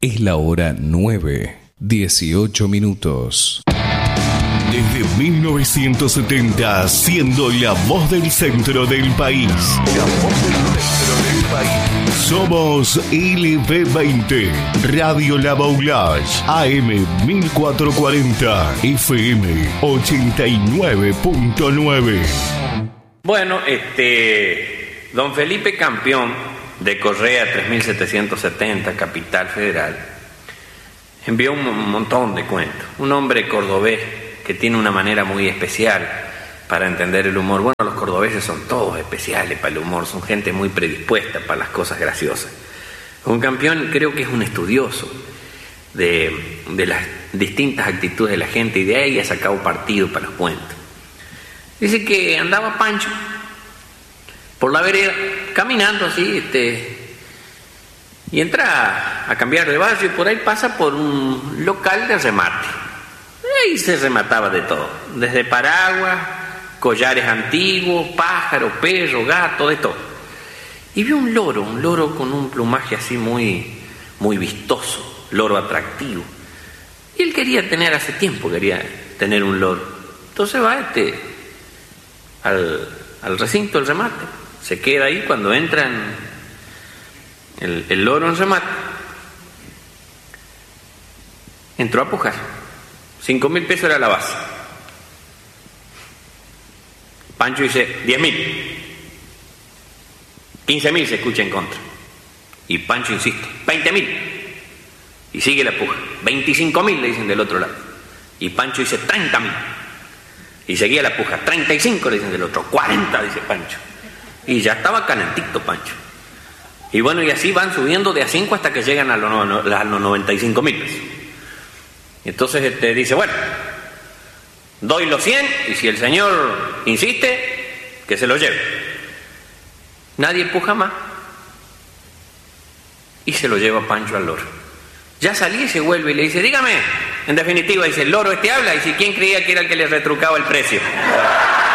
Es la hora 9:18. Desde 1970, siendo la voz del centro del país. La voz del centro del país. Somos LB20, Radio La Baulage, AM 1440, FM 89.9. Bueno, don Felipe Campeón, de Correa 3770, Capital Federal, envió un montón de cuentos. Un hombre cordobés que tiene una manera muy especial para entender el humor. Bueno, los cordobeses son todos especiales para el humor, son gente muy predispuesta para las cosas graciosas. Don Campeón creo que es un estudioso de las distintas actitudes de la gente y de ahí ha sacado partido para los cuentos. Dice que andaba Pancho por la vereda, caminando así, y entra a cambiar de barrio y por ahí pasa por un local de remate. Ahí se remataba de todo, desde paraguas, collares antiguos, pájaros, perros, gatos, de todo. Y vio un loro con un plumaje así muy, muy vistoso, loro atractivo. Y él quería tener, hace tiempo quería tener un loro. Entonces va al recinto del remate. Se queda ahí cuando entran el loro en remate. Entró a pujar. 5.000 pesos era la base. Pancho dice 10.000. 15.000 se escucha en contra. Y Pancho insiste, 20.000. Y sigue la puja. 25.000 le dicen del otro lado. Y Pancho dice 30.000. Y seguía la puja. 35 le dicen del otro. 40 dice Pancho. Y ya estaba calentito Pancho. Y bueno, y así van subiendo de a 5 hasta que llegan a los 95.000 pesos. Y entonces dice, bueno, doy los 100 y si el señor insiste, que se lo lleve. Nadie puja más. Y se lo lleva Pancho al loro. Ya salí y se vuelve y le dice, dígame, en definitiva, dice, el loro habla, y si quién creía que era el que le retrucaba el precio.